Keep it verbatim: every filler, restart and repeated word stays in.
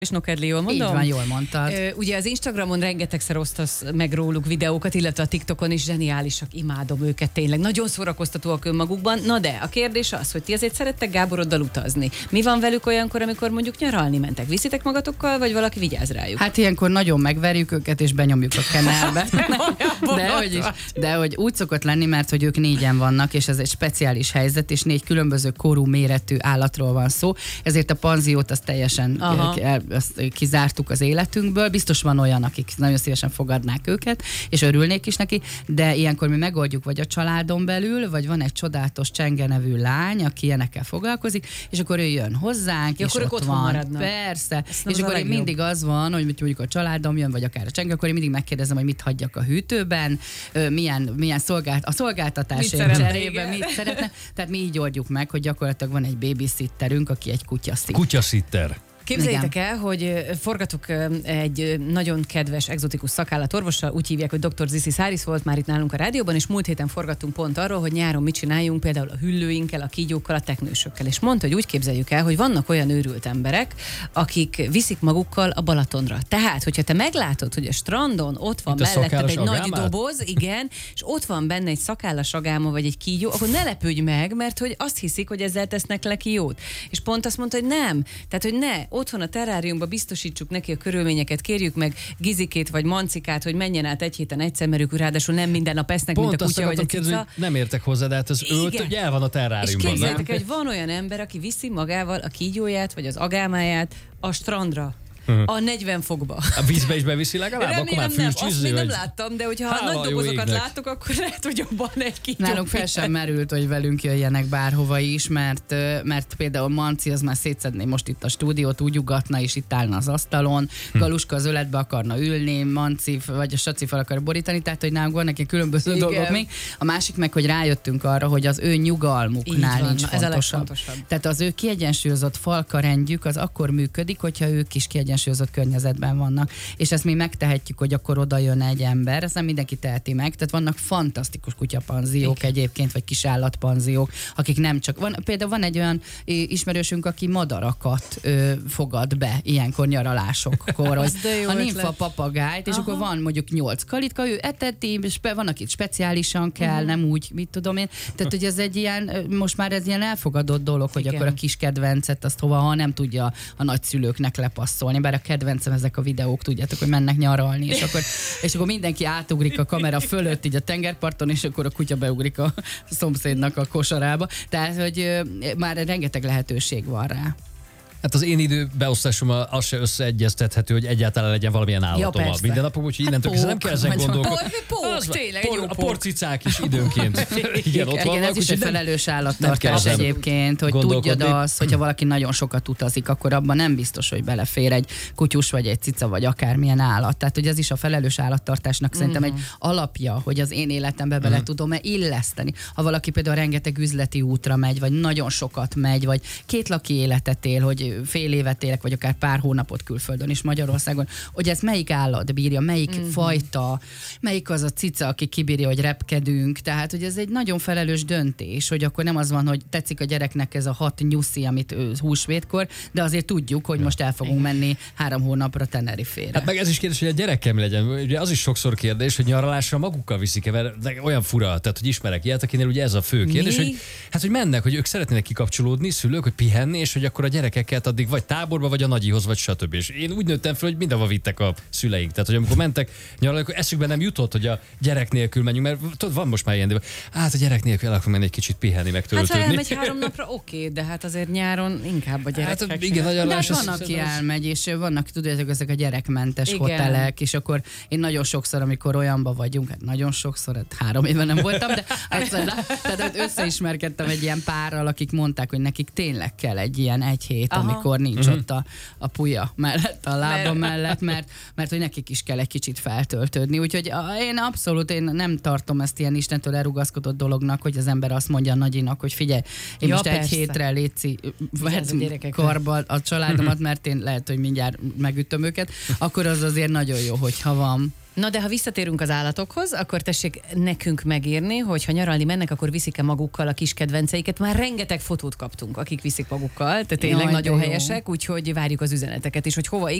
És Nokedli, jól mondom? Így van, jól mondtad. Ö, ugye az Instagramon rengetegszer osztasz meg róluk videókat, illetve a TikTokon is zseniálisak, imádom őket tényleg. Nagyon szórakoztatóak önmagukban. Na de, a kérdés az, hogy ti azért szerettek Gáboroddal utazni. Mi van velük olyankor, amikor mondjuk nyaralni mentek? Viszitek magatokkal, vagy valaki vigyáz rájuk? Hát ilyenkor nagyon megverjük őket, és benyomjuk a kenelbe. de, hogy is, de hogy úgy szokott lenni, mert hogy ők négyen vannak, és ez egy speciális helyzet, és négy különböző korú méretű állatról van szó. Ezért a panziót azt teljesen el, azt kizártuk az életünkből. Biztos van olyan, akik nagyon szívesen fogadnák őket, és örülnék is neki, de ilyenkor mi megoldjuk vagy a családon belül, vagy van egy csodálatos Csenge nevű lány, aki ilyenekkel foglalkozik, és akkor ő jön hozzánk, ja, és akkor ott otthon van. maradnak. Persze. És akkor én mindig az van, hogy mondjuk a családom jön, vagy akár a Csenge, akkor én mindig megkérdezem, hogy mit hagyjak a hűtőben, milyen, milyen szolgált, a szolgáltatásért cserébe mit szeretne. Tehát mi így oldjuk meg, hogy gyakorlatilag van egy babysitterünk, aki egy kutyaszitter. Kutyaszitter. Képzeljétek el, hogy forgatok egy nagyon kedves, egzotikus szakállatorvossal, úgy hívják, hogy doktor Ziszi Száris volt már itt nálunk a rádióban, és múlt héten forgattunk pont arról, hogy nyáron mit csináljunk például a hüllőinkkel, a kígyókkal, a teknősökkel. És mondta, hogy úgy képzeljük el, hogy vannak olyan őrült emberek, akik viszik magukkal a Balatonra. Tehát, hogyha te meglátod, hogy a strandon ott van melletted egy nagy doboz, igen, és ott van benne egy szakállas agáma vagy egy kígyó, akkor ne lepődj meg, mert hogy azt hiszik, hogy ezzel tesznek neki jót. És pont azt mondta, hogy nem. Tehát, hogy ne, otthon a terráriumban biztosítsuk neki a körülményeket, kérjük meg Gizikét vagy Mancikát, hogy menjen át egy héten egyszer, mert ők ráadásul nem minden nap esznek, pont mint a kutya vagy a cica. Nem értek hozzá, de hát az ölt, hogy el van a terráriumban. És képzeljétek, hogy van olyan ember, aki viszi magával a kígyóját vagy az agámáját a strandra. Uh-huh. A negyven fokba. A vízbe is beviszi legalább? Remélem akkor már nem, azt még vagy... nem láttam, de hogyha Hála nagy dobozokat látok, akkor lehet, hogy abban egy kígyó. Nálunk fel sem merült, hogy velünk jöjjenek bárhova is, mert, mert például Manci az már szétszedné most itt a stúdiót, úgy ugatna, és itt állna az asztalon, hm. Galuska az öletbe akarna ülni, Manci vagy a Saci fel akar borítani, tehát hogy nálunk vannak különböző igen. dolgok még. A másik meg, hogy rájöttünk arra, hogy az ő nyugalmuknál nincs fontosabb. Ez a legfontosabb. Tehát az ő kiegyensúlyozott falkarendjük az akkor működik, hogyha ők is kiegyensúlyozott környezetben vannak. És ezt mi megtehetjük, hogy akkor oda jön egy ember, ezt nem mindenki teheti meg. Tehát vannak fantasztikus kutyapanziók igen. egyébként, vagy kisállatpanziók, akik nem csak... Van, például van egy olyan ismerősünk, aki madarakat ö, fogad be ilyenkor nyaralásokkor, hogy a nimfa papagájt, és aha. akkor van mondjuk nyolc kalitka, ő eteti, és van, akit speciálisan kell, uh-huh. nem úgy, mit tudom én. Tehát, hogy ez egy ilyen, most már ez ilyen elfogadott dolog, hogy igen. akkor a kis kedvencet azt hova, ha nem tudja a nagyszülőknek lepasszolni, bár a kedvencem ezek a videók, tudjátok, hogy mennek nyaralni, és akkor, és akkor mindenki átugrik a kamera fölött így a tengerparton, és akkor a kutya beugrik a szomszédnak a kosarába. Tehát, hogy már rengeteg lehetőség van rá. Hát az én időbeosztásommal az se összeegyeztethető, hogy egyáltalán legyen valamilyen állatom ja, minden napon, úgyhogy innentől hát nem kell ezen gondolkodni. Pók, tényleg, por, a porcicák is időnként. Igen, ott igen, vannak, ez is egy felelős állattartás egyébként, hogy tudjad azt, hogyha valaki nagyon sokat utazik, akkor abban nem biztos, hogy belefér egy kutyus, vagy egy cica, vagy akármilyen állat. Tehát, hogy ez is a felelős állattartásnak szerintem egy alapja, hogy az én életembe bele tudom-e illeszteni. Ha valaki például rengeteg üzleti útra megy, vagy nagyon sokat megy, vagy kétlaki életet él, hogy fél évet élek, vagy akár pár hónapot külföldön is Magyarországon, hogy ez melyik állat bírja, melyik mm-hmm. fajta, melyik az a cica, aki kibírja, hogy repkedünk. Tehát, hogy ez egy nagyon felelős döntés, hogy akkor nem az van, hogy tetszik a gyereknek ez a hat nyuszi, amit ő húsvétkor, de azért tudjuk, hogy most el fogunk menni három hónapra Tenerifére. Hát meg ez is kérdés, hogy a gyerekem legyen. Ugye az is sokszor kérdés, hogy nyaralásra magukkal viszik-e, mert olyan fura, tehát hogy ismerek ilyet, akinél ugye ez a fő kérdés, Mi? hogy hát hogy mennek, hogy ők szeretnének kikapcsolódni, szülők, hogy pihenni, és hogy akkor a gyerekek addig vagy táborba, vagy a nagyihoz, vagy stb. És én úgy nőttem fel, hogy mindenhova vittek a szüleink. Tehát, hogy amikor mentek nyaralni, akkor eszükbe nem jutott, hogy a gyerek nélkül menjünk, mert tudod, van most már ilyen, de hát a gyerek nélkül el akarunk menni egy kicsit pihenni, meg töltődni. Hát ha elmegy három napra, oké, okay, de hát azért nyáron inkább a gyerekek. Hát, igen, nagyon de hát van, aki elmegy, és vannak, tudjátok, ezek a gyerekmentes igen. hotelek, és akkor én nagyon sokszor, amikor olyanba vagyunk, hát nagyon sokszor, hát három éve nem voltam, de egyszer, tehát összeismerkedtem egy ilyen párral, akik mondták, hogy nekik tényleg kell egy ilyen egy hét, Aha. amikor nincs uh-huh. ott a, a puja mellett, a lába mellett, mert, mert hogy nekik is kell egy kicsit feltöltődni. Úgyhogy a, én abszolút én nem tartom ezt ilyen Istentől elrugaszkodott dolognak, hogy az ember azt mondja a nagyinak, hogy figyelj, én ja, most persze. egy hétre létszi, vehetsz karba a családomat, mert én lehet, hogy mindjárt megütöm őket, akkor az azért nagyon jó, hogyha van. Na de ha visszatérünk az állatokhoz, akkor tessék nekünk megírni, hogy ha nyaralni mennek, akkor viszik-e magukkal a kis kedvenceiket. Már rengeteg fotót kaptunk, akik viszik magukkal, tehát tényleg Jaj, nagyon de jó. helyesek, úgyhogy várjuk az üzeneteket is, hogy hova